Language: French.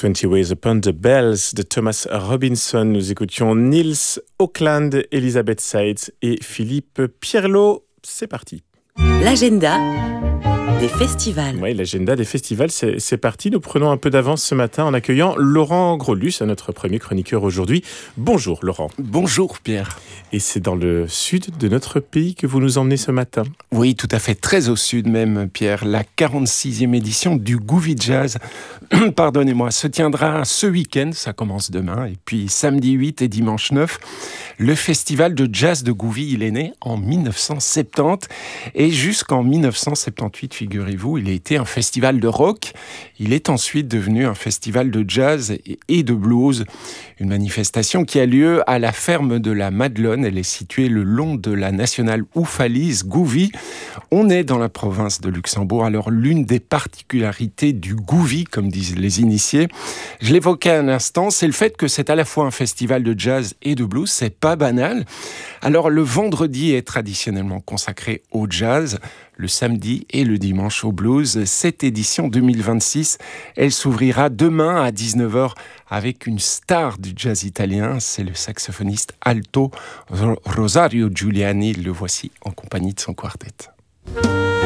20 Ways Upon the Bells de Thomas Robinson. Nous écoutions Niels Auckland, Elisabeth Seitz et Philippe Pierlot. C'est parti. L'agenda des festivals. Oui, l'agenda des festivals, c'est parti. Nous prenons un peu d'avance ce matin en accueillant Laurent Grolus, notre premier chroniqueur aujourd'hui. Bonjour Laurent. Bonjour Pierre. Et c'est dans le sud de notre pays que vous nous emmenez ce matin. Oui, tout à fait, très au sud même Pierre. La 46e édition du Gouvy Jazz, pardonnez-moi, se tiendra ce week-end, ça commence demain, et puis samedi 8 et dimanche 9. Le festival de jazz de Gouvy, il est né en 1970 et jusqu'en 1978, figurez-vous, il a été un festival de rock. Il est ensuite devenu un festival de jazz et de blues. Une manifestation qui a lieu à la ferme de la Madelonne. Elle est située le long de la nationale Oufalise, Gouvy. On est dans la province de Luxembourg. Alors, l'une des particularités du Gouvy, comme disent les initiés, je l'évoquais un instant, c'est le fait que c'est à la fois un festival de jazz et de blues. C'est pas banal. Alors, le vendredi est traditionnellement consacré au jazz. Le samedi et le dimanche au blues. Cette édition 2026, elle s'ouvrira demain à 19h avec une star du jazz italien, c'est le saxophoniste alto Rosario Giuliani. Le voici en compagnie de son quartet.